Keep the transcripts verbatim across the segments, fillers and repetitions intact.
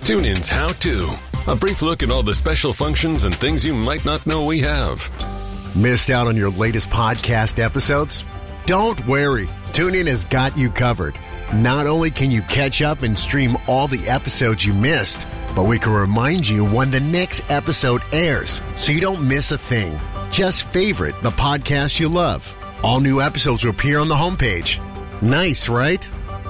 TuneIn's How To. A brief look at all the special functions and things you might not know we have. Missed out on your latest podcast episodes? Don't worry. TuneIn has got you covered. Not only can you catch up and stream all the episodes you missed, but we can remind you when the next episode airs so you don't miss a thing. Just favorite the podcast you love. All new episodes will appear on the homepage. Nice, right?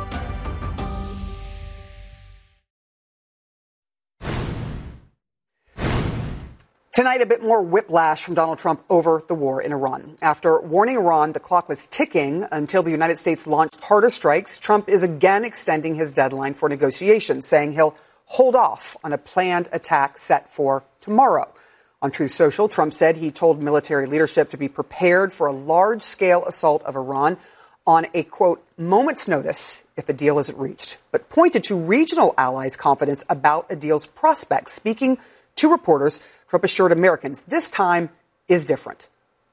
Tonight, a bit more whiplash from Donald Trump over the war in Iran. After warning Iran the clock was ticking until the United States launched harder strikes, Trump is again extending his deadline for negotiations, saying he'll hold off on a planned attack set for tomorrow. On Truth Social, Trump said he told military leadership to be prepared for a large-scale assault of Iran on a, quote, moment's notice if a deal isn't reached, but pointed to regional allies' confidence about a deal's prospects. Speaking to reporters, Trump assured Americans this time is different.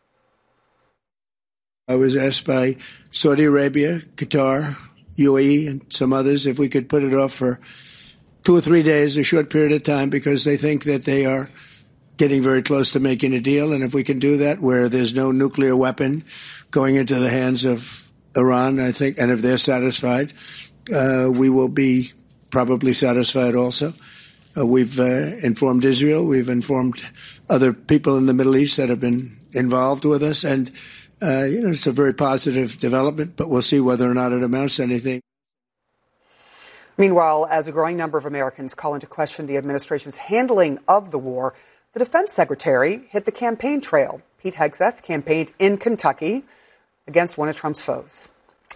I was asked by Saudi Arabia, Qatar, U A E, and some others if we could put it off for two or three days, a short period of time, because they think that they are getting very close to making a deal. And if we can do that where there's no nuclear weapon going into the hands of Iran, I think, and if they're satisfied, uh, we will be probably satisfied also. Uh, we've uh, informed Israel. We've informed other people in the Middle East that have been involved with us. And, uh, you know, it's a very positive development, but we'll see whether or not it amounts to anything. Meanwhile, as a growing number of Americans call into question the administration's handling of the war, the defense secretary hit the campaign trail. Pete Hegseth campaigned in Kentucky against one of Trump's foes.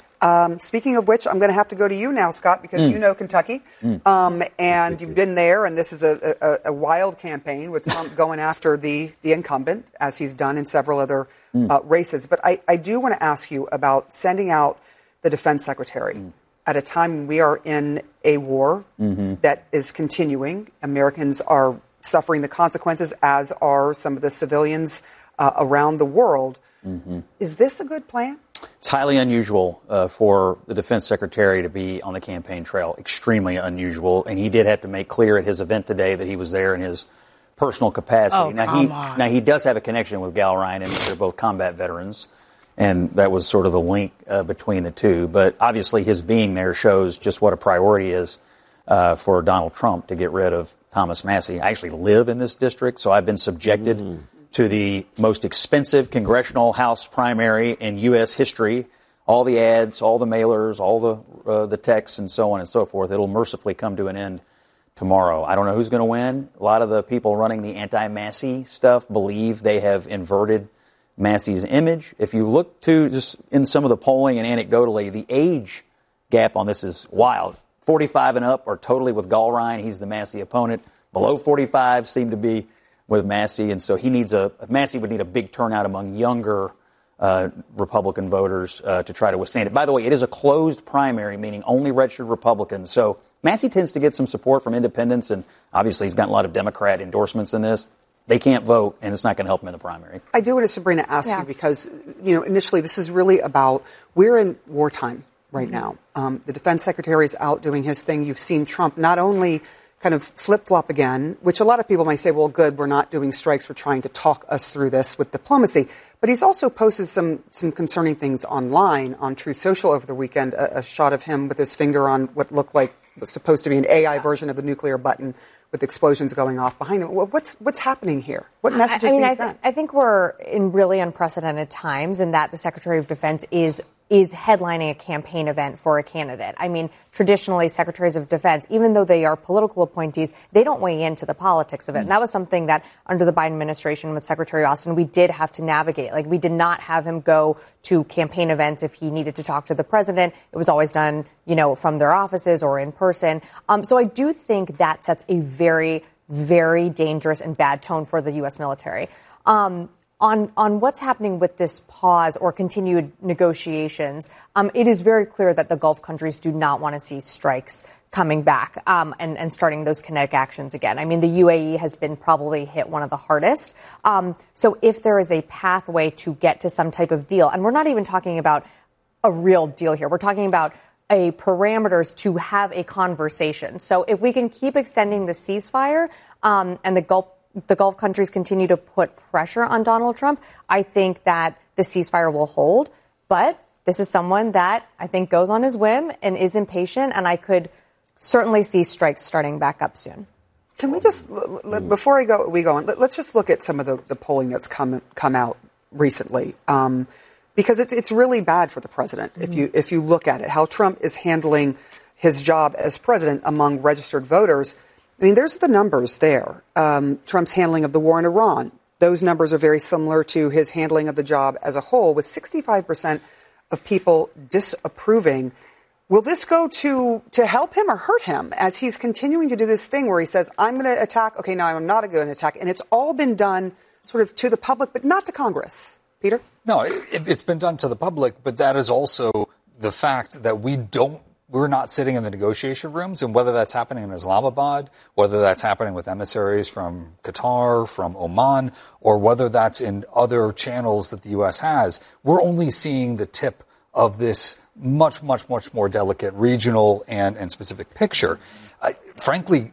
Um, speaking of which, I'm going to have to go to you now, Scott, because mm. you know Kentucky, mm. um, and you've been there, and this is a, a, a wild campaign with Trump going after the, the incumbent, as he's done in several other mm. uh, races. But I, I do want to ask you about sending out the defense secretary mm. at a time when we are in a war mm-hmm. that is continuing. Americans are suffering the consequences, as are some of the civilians uh, around the world. Mm-hmm. Is this a good plan? It's highly unusual uh, for the defense secretary to be on the campaign trail, extremely unusual. And he did have to make clear at his event today that he was there in his personal capacity. Oh, now, come he, on. now, he does have a connection with Gal Ryan, and they're both combat veterans. And that was sort of the link uh, between the two. But obviously his being there shows just what a priority is uh, for Donald Trump to get rid of Thomas Massie. I actually live in this district, so I've been subjected mm. to the most expensive congressional House primary in U S history. All the ads, all the mailers, all the uh, the texts, and so on and so forth. It'll mercifully come to an end tomorrow. I don't know who's going to win. A lot of the people running the anti-Massie stuff believe they have inverted Massie's image. If you look to just in some of the polling and anecdotally, the age gap on this is wild. forty-five and up are totally with Gallrein. He's the Massie opponent. Below forty-five seem to be with Massie, and so he needs a Massie would need a big turnout among younger uh, Republican voters uh, to try to withstand it. By the way, it is a closed primary, meaning only registered Republicans. So Massie tends to get some support from independents, and obviously he's gotten a lot of Democrat endorsements in this. They can't vote, and it's not going to help them in the primary. I do want to, Sabrina, ask yeah. you because, you know, initially this is really about we're in wartime right mm-hmm. now. Um, the defense secretary is out doing his thing. You've seen Trump not only kind of flip-flop again, which a lot of people might say, well, good, we're not doing strikes. We're trying to talk us through this with diplomacy. But he's also posted some some concerning things online on Truth Social over the weekend, a, a shot of him with his finger on what looked like was supposed to be an A I version of the nuclear button with explosions going off behind him. What's what's happening here? What message is I mean, being I, sent? th- I think we're in really unprecedented times in that the Secretary of Defense is is headlining a campaign event for a candidate. I mean, traditionally, secretaries of defense, even though they are political appointees, they don't weigh into the politics of it. Mm. And that was something that under the Biden administration with Secretary Austin, we did have to navigate. Like, we did not have him go to campaign events if he needed to talk to the president. It was always done, you know, from their offices or in person. Um, so I do think that sets a very, very dangerous and bad tone for the U S military. Um, On on what's happening with this pause or continued negotiations, um, it is very clear that the Gulf countries do not want to see strikes coming back um, and, and starting those kinetic actions again. I mean, the U A E has been probably hit one of the hardest. Um, so if there is a pathway to get to some type of deal, and we're not even talking about a real deal here, we're talking about a parameters to have a conversation. So if we can keep extending the ceasefire um, and the Gulf the Gulf countries continue to put pressure on Donald Trump, I think that the ceasefire will hold. But this is someone that I think goes on his whim and is impatient, and I could certainly see strikes starting back up soon. Can we just, before I go, we go on, let's just look at some of the, the polling that's come come out recently, um, because it's it's really bad for the president. Mm-hmm. If you if you look at it, how Trump is handling his job as president among registered voters. I mean, there's the numbers there. Um, Trump's handling of the war in Iran. Those numbers are very similar to his handling of the job as a whole, with sixty-five percent of people disapproving. Will this go to to help him or hurt him as he's continuing to do this thing where he says, I'm going to attack. OK, now I'm not going to attack. And it's all been done sort of to the public, but not to Congress. Peter? No, it, it's been done to the public. But that is also the fact that we don't. We're not sitting in the negotiation rooms, and whether that's happening in Islamabad, whether that's happening with emissaries from Qatar, from Oman, or whether that's in other channels that the U S has, we're only seeing the tip of this much, much, much more delicate regional and, and specific picture. Uh, frankly,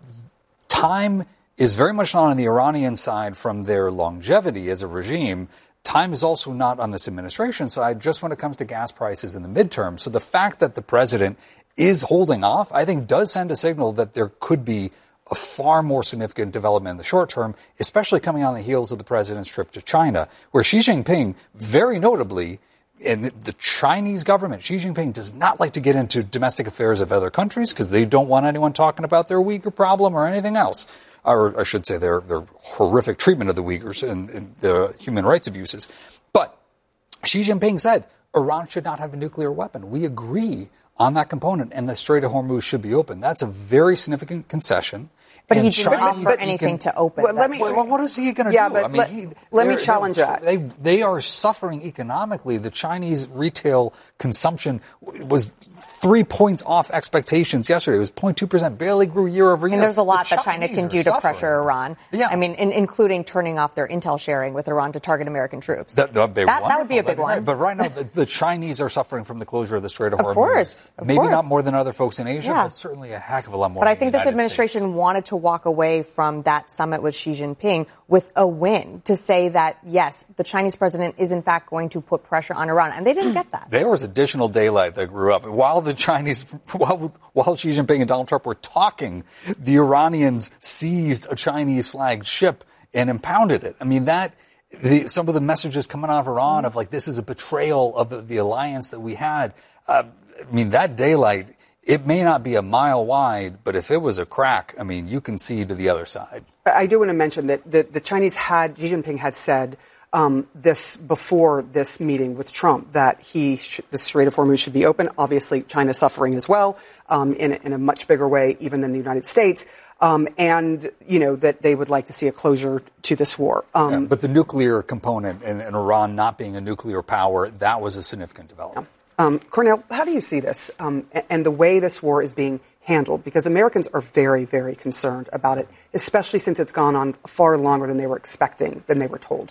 time is very much not on the Iranian side from their longevity as a regime. Time is also not on this administration side just when it comes to gas prices in the midterm. So the fact that the president is holding off, I think, does send a signal that there could be a far more significant development in the short term, especially coming on the heels of the president's trip to China, where Xi Jinping, very notably, and the Chinese government, Xi Jinping, does not like to get into domestic affairs of other countries because they don't want anyone talking about their Uyghur problem or anything else. Or I should say their, their horrific treatment of the Uyghurs and, and the human rights abuses. But Xi Jinping said Iran should not have a nuclear weapon. We agree on that component, and the Strait of Hormuz should be open. That's a very significant concession. But and he didn't offer anything can, to open. Well, let me, well, what is he going to yeah, do? But I mean, let, he, let me challenge that. They, they are suffering economically. The Chinese retail consumption was three points off expectations yesterday. It was zero point two percent, barely grew year over year. I mean, there's a lot the that China can do to suffering. pressure Iran. Yeah. I mean, in, including turning off their intel sharing with Iran to target American troops. That, that, would, that, that would be a big one. Right. But right now, the, the Chinese are suffering from the closure of the Strait of, of Hormuz. Course, of Maybe course. not more than other folks in Asia, yeah. but certainly a heck of a lot more. But I in think the this United administration States. wanted to walk away from that summit with Xi Jinping with a win to say that, yes, the Chinese president is in fact going to put pressure on Iran. And they didn't get that. There was additional daylight that grew up. While the Chinese, while, while Xi Jinping and Donald Trump were talking, the Iranians seized a Chinese flagged ship and impounded it. I mean, that, the, some of the messages coming out of Iran of like, this is a betrayal of the, the alliance that we had. Uh, I mean, that daylight, it may not be a mile wide, but if it was a crack, I mean, you can see to the other side. I do want to mention that the, the Chinese had, Xi Jinping had said um, this before this meeting with Trump, that he sh- the Strait of Hormuz should be open. Obviously, China's suffering as well um, in, in a much bigger way even than the United States. Um, and, you know, that they would like to see a closure to this war. Um, yeah, but the nuclear component and, and Iran not being a nuclear power, that was a significant development. Yeah. Um, Cornel, how do you see this um, and the way this war is being handled? Because Americans are very, very concerned about it, especially since it's gone on far longer than they were expecting, than they were told.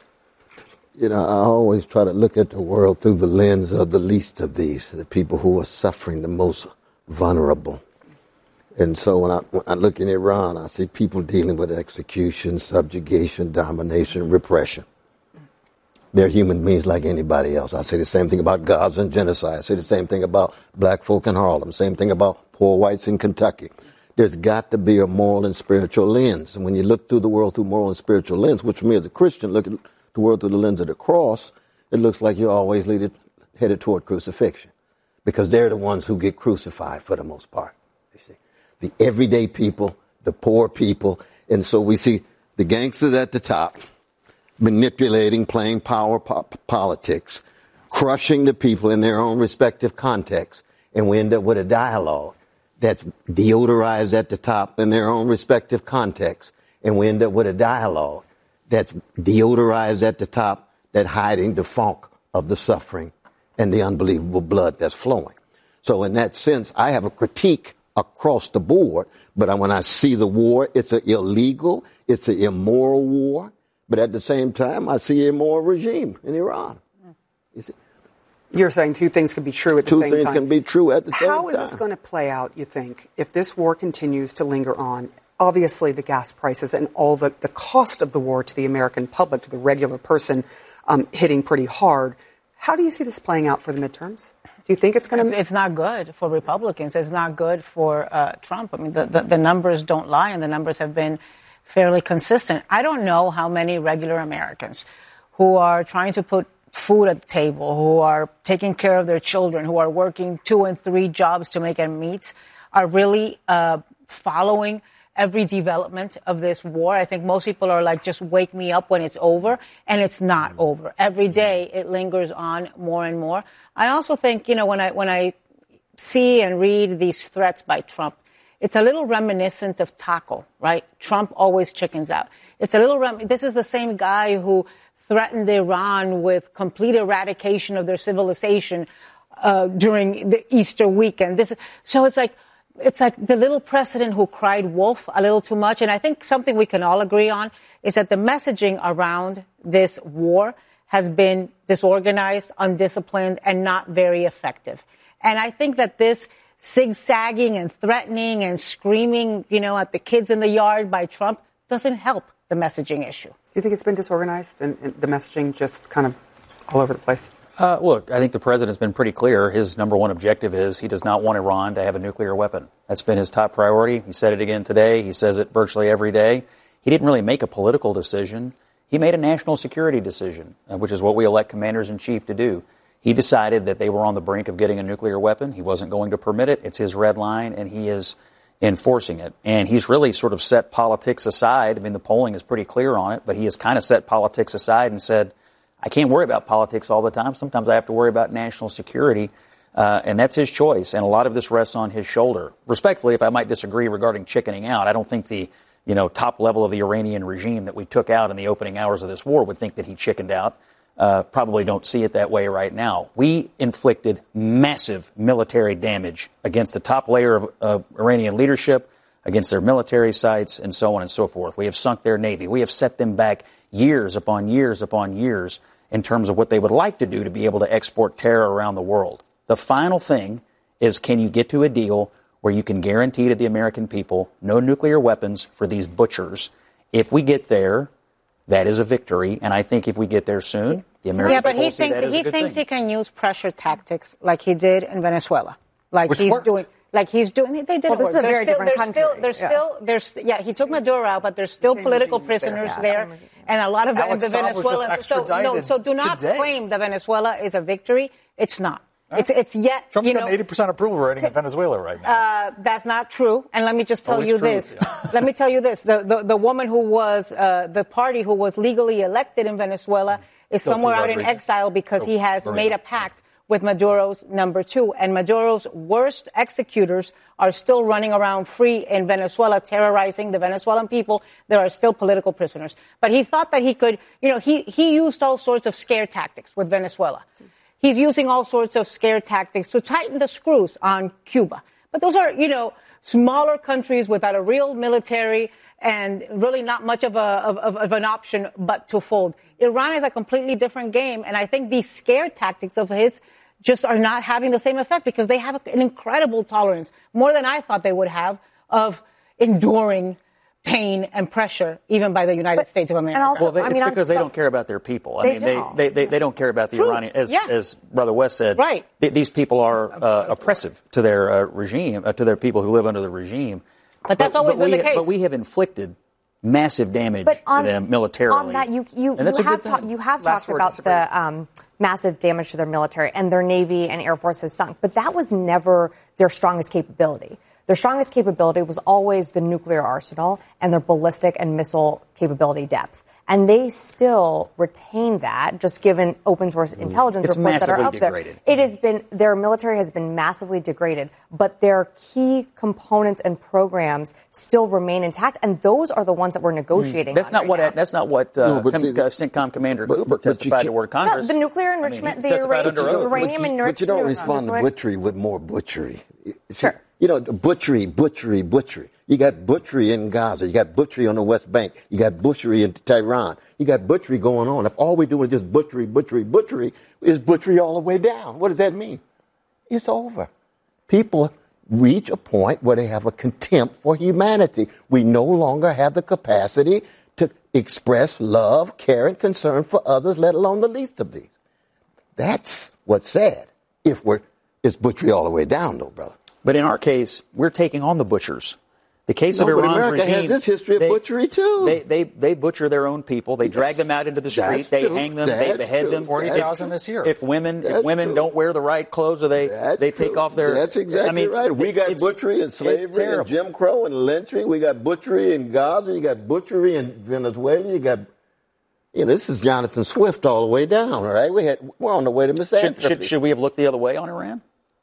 You know, I always try to look at the world through the lens of the least of these, the people who are suffering the most vulnerable. And so when I, when I look in Iran, I see people dealing with execution, subjugation, domination, repression. They're human beings like anybody else. I say the same thing about Gaza and genocide. I say the same thing about black folk in Harlem. Same thing about poor whites in Kentucky. There's got to be a moral and spiritual lens. And when you look through the world through moral and spiritual lens, which for me as a Christian, look at the world through the lens of the cross, it looks like you're always leaded, headed toward crucifixion. Because they're the ones who get crucified for the most part. You see, the everyday people, the poor people. And so we see the gangsters at the top, manipulating, playing power po- politics, crushing the people in their own respective contexts, and we end up with a dialogue that's deodorized at the top in their own respective contexts, and we end up with a dialogue that's deodorized at the top that's hiding the funk of the suffering and the unbelievable blood that's flowing. So in that sense, I have a critique across the board, but when I see the war, it's an illegal, it's an immoral war. But at the same time, I see a immoral regime in Iran. You see, You're saying two things can be true at the two same time. Two things can be true at the same How time. How is this going to play out, you think, if this war continues to linger on? Obviously, the gas prices and all the, the cost of the war to the American public, to the regular person, um, hitting pretty hard. How do you see this playing out for the midterms? Do you think it's going to... It's not good for Republicans. It's not good for uh, Trump. I mean, the, the, the numbers don't lie, and the numbers have been fairly consistent. I don't know how many regular Americans who are trying to put food at the table, who are taking care of their children, who are working two and three jobs to make ends meet, are really uh, following every development of this war. I think most people are like, just wake me up when it's over, and it's not over. Every day it lingers on more and more. I also think, you know, when I when I see and read these threats by Trump, it's a little reminiscent of Taco, right? Trump always chickens out. It's a little, rem- this is the same guy who threatened Iran with complete eradication of their civilization uh, during the Easter weekend. This, so it's like, It's like the little president who cried wolf a little too much. And I think something we can all agree on is that the messaging around this war has been disorganized, undisciplined, and not very effective. And I think that this zigzagging and threatening and screaming, you know, at the kids in the yard by Trump doesn't help the messaging issue. Do you think it's been disorganized and, and the messaging just kind of all over the place? Uh, look, I think the president's been pretty clear. His number one objective is he does not want Iran to have a nuclear weapon. That's been his top priority. He said it again today. He says it virtually every day. He didn't really make a political decision. He made a national security decision, uh, which is what we elect commanders-in-chief to do. He decided that they were on the brink of getting a nuclear weapon. He wasn't going to permit it. It's his red line, and he is enforcing it. And he's really sort of set politics aside. I mean, the polling is pretty clear on it, but he has kind of set politics aside and said, I can't worry about politics all the time. Sometimes I have to worry about national security, uh, and that's his choice. And a lot of this rests on his shoulder. Respectfully, if I might disagree regarding chickening out, I don't think the you know top level of the Iranian regime that we took out in the opening hours of this war would think that he chickened out. Uh, probably don't see it that way right now. We inflicted massive military damage against the top layer of uh, Iranian leadership, against their military sites, and so on and so forth. We have sunk their navy. We have set them back years upon years upon years in terms of what they would like to do to be able to export terror around the world. The final thing is, can you get to a deal where you can guarantee to the American people no nuclear weapons for these butchers? If we get there, that is a victory, and I think if we get there soon, the American yeah, but people he will see thinks that as he a good thinks thing. he can use pressure tactics like he did in Venezuela, like Which he's worked. doing. Like he's doing, they did. Well, this is a there's very still, different there's country. Still, there's Yeah. still, there's, yeah, he took Maduro out, but there's still Same political regime was there. prisoners Yeah, there, same regime. and a lot of Alex the Saab was just Venezuelans. So, no, extradited so do not today. claim that Venezuela is a victory. It's not. It's it's yet. Trump's you got know, an eighty percent approval rating in Venezuela right now. Uh, that's not true. And let me just tell Oh, it's you true. this. Yeah. Let me tell you this. The, the, the woman who was, uh, the party who was legally elected in Venezuela is Delcy somewhere out in Rodriguez. exile because Oh, he has Moreno. made a pact with Maduro's number two. And Maduro's worst executors are still running around free in Venezuela, terrorizing the Venezuelan people. There are still political prisoners. But he thought that he could, you know, he, he used all sorts of scare tactics with Venezuela. He's using all sorts of scare tactics to tighten the screws on Cuba. But those are, you know, smaller countries without a real military and really not much of, a, of, of, of an option but to fold. Iran is a completely different game, and I think these scare tactics of his just are not having the same effect because they have an incredible tolerance, more than I thought they would have, of enduring pain and pressure, even by the United But- States of America. and also- Well, they, I it's mean, on because they some- don't care about their people. I They mean, they, don't. they, they, they don't care about the True. Iranian, as, Yeah. as Brother West said. Right. th- these people are uh, oppressive to their uh, regime, uh, to their people who live under the regime. But that's always been we, the case. But we have inflicted massive damage But on, to them militarily. on that, you you, and that's you a have good ta- thing. you have Last talked word, about Sabrina. the um, massive damage to their military and their Navy and Air Force has sunk, but that was never their strongest capability. Their strongest capability was always the nuclear arsenal and their ballistic and missile capability depth. And they still retain that, just given open source intelligence It's reports that are massively up there. degraded. It has been, their military has been massively degraded, but their key components and programs still remain intact, and those are the ones that we're negotiating That's on not right what now. that's not what uh, No, but Com- see, uh, CENTCOM Commander but- Cooper but- but you testified to can't- Word Congress. No, the nuclear I mean, enrichment, he the testified uranium, under oath. uranium but you, enrichment. but you don't respond to nuclear- butchery with more butchery. See, Sure. You know, butchery, butchery, butchery. You got butchery in Gaza. You got butchery on the West Bank. You got butchery in Tehran. You got butchery going on. If all we do is just butchery, butchery, butchery, is butchery all the way down. What does that mean? It's over. People reach a point where they have a contempt for humanity. We no longer have the capacity to express love, care, and concern for others, let alone the least of these. That's what's sad. If we're, it's butchery all the way down, though, brother. But in our case, we're taking on the butchers. The case no, of Iran's America regime, has this history of they, butchery too. They, they they butcher their own people. They yes, drag them out into the street. They true. hang them. That's they behead true. them. Forty thousand this year. If women That's if women true. don't wear the right clothes, or they That's they take true. off their. That's exactly I mean, right. We got it's, butchery and slavery and Jim Crow and lynching. We got butchery in Gaza. You got butchery in Venezuela. You got. You know, this is Jonathan Swift all the way down. All right, we had we're on the way to misanthropy. Should, should, should we have looked the other way on Iran?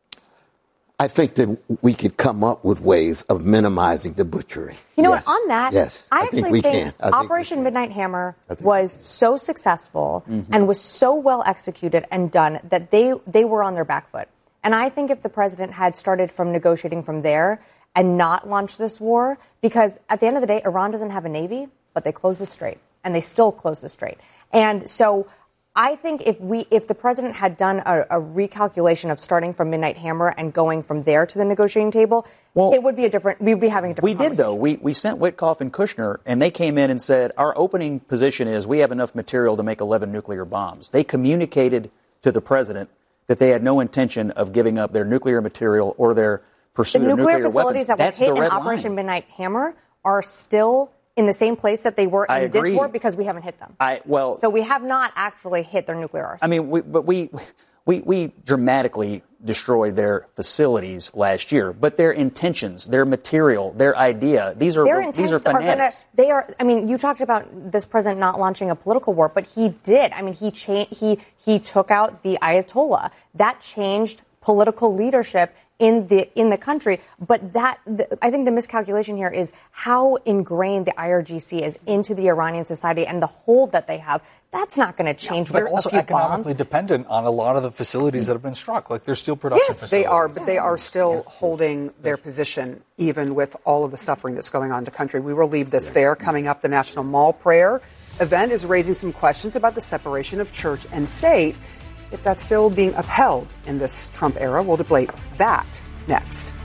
I think that we could come up with ways of minimizing the butchery. You know yes. what? On that, yes, I, I actually think we think, can. I think Operation we can. Midnight Hammer was so successful mm-hmm. and was so well executed and done that they they were on their back foot. And I think if the president had started from negotiating from there and not launched this war, because at the end of the day, Iran doesn't have a navy, but they closed the strait, and they still close the strait. And so I think if we, if the president had done a, a recalculation of starting from Midnight Hammer and going from there to the negotiating table, well, it would be a different. We'd be having a different. We did though. We we sent Witkoff and Kushner, and they came in and said our opening position is we have enough material to make eleven nuclear bombs. They communicated to the president that they had no intention of giving up their nuclear material or their pursuit the of nuclear nuclear facilities weapons. that were That's hit the in red Operation line. Midnight Hammer are still in the same place that they were I in agree. this war because we haven't hit them. I well, so we have not actually hit their nuclear arsenal. I mean, we, but we we we dramatically destroyed their facilities last year. But their intentions, their material, their idea, these are their these intentions are fanatics. Are gonna, they are. I mean, you talked about this president not launching a political war, but he did. I mean, he cha- he he took out the Ayatollah. That changed political leadership in the in the country. But that the, I think the miscalculation here is how ingrained the I R G C is into the Iranian society and the hold that they have. That's not going to change. But with also a few economically bombs. dependent on a lot of the facilities that have been struck, like their steel production Yes, facilities. they are, but they are still holding their position even with all of the suffering that's going on in the country. We will leave this there. Coming up, the National Mall Prayer event is raising some questions about the separation of church and state. If that's still being upheld in this Trump era, we'll debate that next.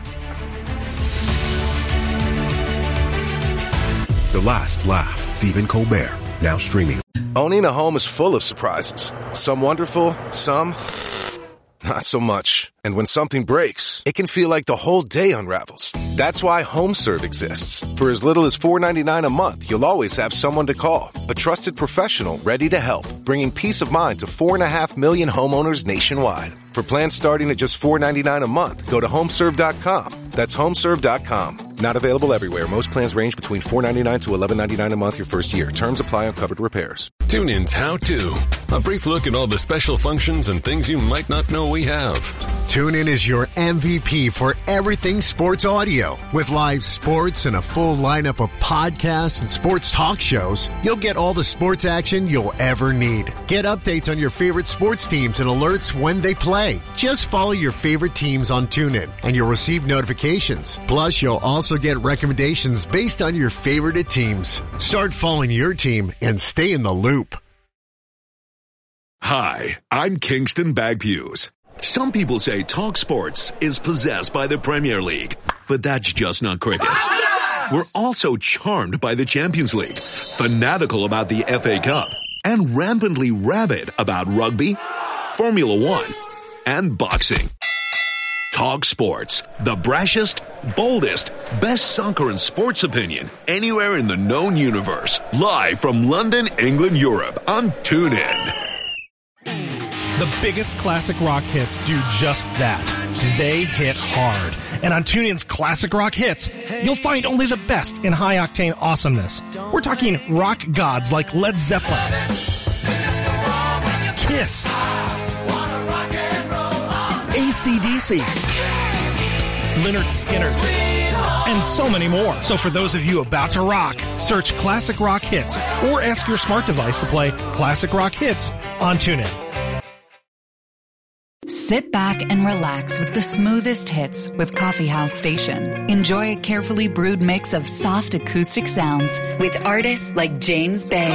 The Last Laugh, Stephen Colbert, now streaming. Owning a home is full of surprises. Some wonderful, some not so much. And when something breaks, it can feel like the whole day unravels. That's why HomeServe exists. For as little as four dollars and ninety-nine cents a month, you'll always have someone to call. A trusted professional ready to help, bringing peace of mind to four and a half million homeowners nationwide. For plans starting at just four dollars and ninety-nine cents a month, go to homeserve dot com. That's homeserve dot com. Not available everywhere. Most plans range between four dollars and ninety-nine cents to eleven dollars and ninety-nine cents a month your first year. Terms apply on covered repairs. TuneIn's How To. A brief look at all the special functions and things you might not know we have. TuneIn is your M V P for everything sports audio. With live sports and a full lineup of podcasts and sports talk shows, you'll get all the sports action you'll ever need. Get updates on your favorite sports teams and alerts when they play. Just follow your favorite teams on TuneIn and you'll receive notifications. Plus, you'll also get recommendations based on your favorite teams. Start following your team and stay in the loop. Hi, I'm Kingston Bagpuse. Some people say Talk Sports is possessed by the Premier League, but that's just not cricket. We're also charmed by the Champions League, fanatical about the F A Cup, and rampantly rabid about rugby, Formula One, and boxing. Talk Sports, the brashest, boldest, best soccer and sports opinion anywhere in the known universe. Live from London, England, Europe on TuneIn. The biggest classic rock hits do just that. They hit hard. And on TuneIn's Classic Rock Hits, you'll find only the best in high-octane awesomeness. We're talking rock gods like Led Zeppelin, Kiss, A C D C, Lynyrd Skynyrd, and so many more. So for those of you about to rock, search Classic Rock Hits or ask your smart device to play Classic Rock Hits on TuneIn. Sit back and relax with the smoothest hits with Coffee House Station. Enjoy a carefully brewed mix of soft acoustic sounds with artists like James Bay,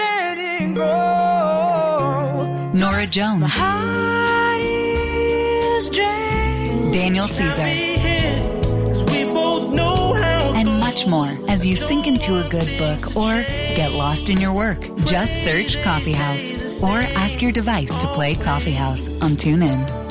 Nora Jones, Daniel Caesar, and much more as you sink into a good book or get lost in your work. Just search Coffee House or ask your device to play Coffee House on TuneIn.